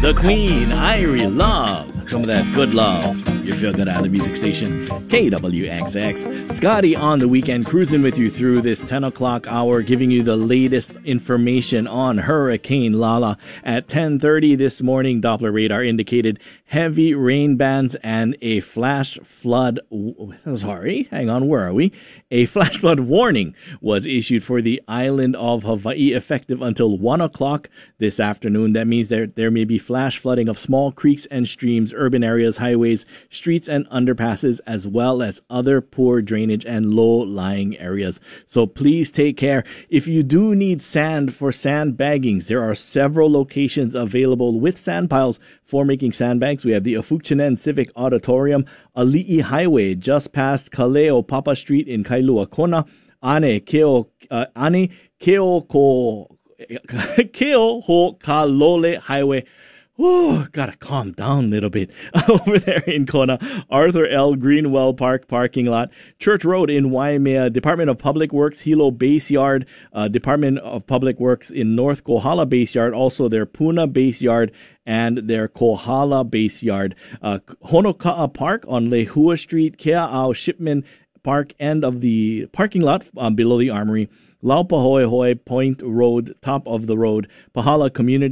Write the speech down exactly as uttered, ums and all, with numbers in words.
The Queen, Irie Love. Some of that good love. Your Feel Good Island Music Station, K W X X. Scotty on the weekend, cruising with you through this ten o'clock hour, giving you the latest information on Hurricane Lala. At ten thirty this morning, Doppler radar indicated heavy rain bands and a flash flood. Sorry, hang on, where are we? A flash flood warning was issued for the island of Hawaii effective until one o'clock this afternoon. That means there, there may be flash flooding of small creeks and streams, urban areas, highways, streets and underpasses, as well as other poor drainage and low-lying areas. So please take care. If you do need sand for sandbaggings, there are several locations available with sand piles for making sandbags. We have the Afuchinen Civic Auditorium, Ali'i Highway just past Kaleo Papa Street in Kailua Kona, Ane Keo uh, Ane Keo Ko Keo Ho Kalole Highway. Oh, gotta calm down a little bit. Over there in Kona, Arthur L. Greenwell Park parking lot, Church Road in Waimea, Department of Public Works, Hilo Base Yard, uh, Department of Public Works in North Kohala Base Yard, also their Puna Base Yard and their Kohala Base Yard. Uh, Honoka'a Park on Lehua Street, Kea'au Shipman Park, end of the parking lot um, below the Armory, Laupahoehoe Point Road, top of the road, Pahala Community